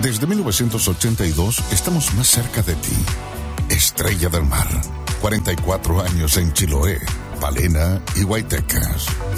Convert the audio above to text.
Desde 1982 estamos más cerca de ti. Estrella del Mar, 44 años en Chiloé, Palena y Guaytecas.